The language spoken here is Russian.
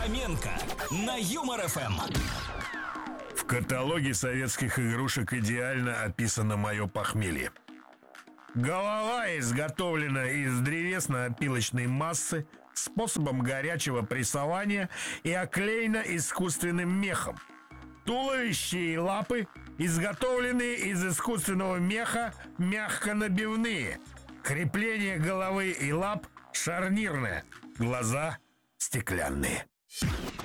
Хоменко на Юмор ФМ. В каталоге советских игрушек идеально описано мое похмелье. Голова изготовлена из древесно-опилочной массы способом горячего прессования и оклеена искусственным мехом. Туловище и лапы изготовлены из искусственного меха, мягко-набивные. Крепление головы и лап шарнирное, глаза стеклянные.